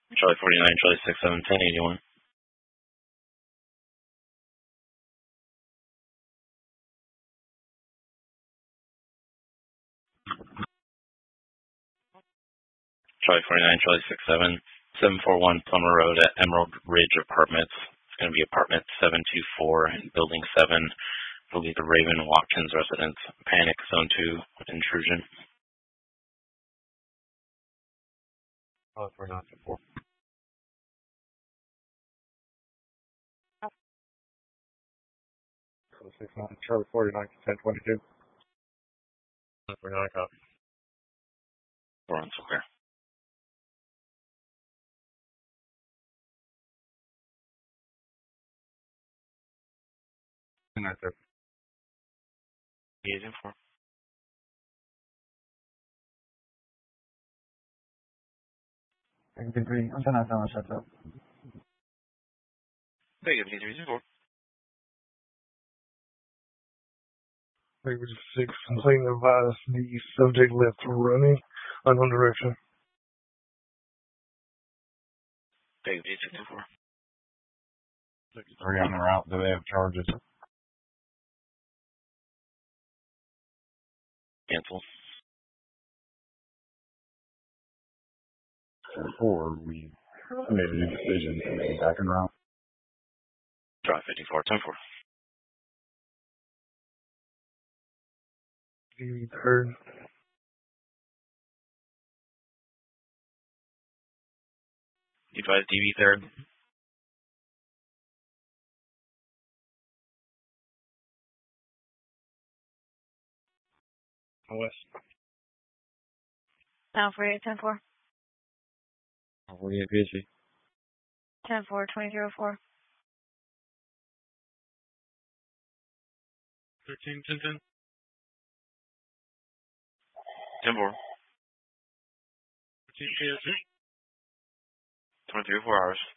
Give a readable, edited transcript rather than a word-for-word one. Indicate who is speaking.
Speaker 1: Charlie 49, Charlie 67, 1081. Charlie 49, Charlie 67, 741 Plummer Road at Emerald Ridge Apartments. It's going to be apartment 724 in Building 7. It'll be the Raven Watkins residence. Panic, Zone 2, intrusion.
Speaker 2: Oh, 4924. Charlie 49, 1022. 49 copy.
Speaker 1: We're on Square.
Speaker 2: Right there.
Speaker 1: Engaging for.
Speaker 2: Degree. I'm trying to shut up.
Speaker 1: Thank you, engaging for.
Speaker 3: Language 6, complaint advised the subject left running unknown direction.
Speaker 1: Thank you, 64.
Speaker 2: 3 on the route. Do they have charges?
Speaker 1: Cancel.
Speaker 2: 4, we made a new decision to go back en route.
Speaker 1: Drive 54, 10-4.
Speaker 3: The third.
Speaker 1: Advise DV third.
Speaker 3: West.
Speaker 4: Down 48, 10-4.
Speaker 2: 48 busy.
Speaker 4: 10-4, 2004.
Speaker 1: 13, 10, 10. 10-4. 13, 23, 4 hours.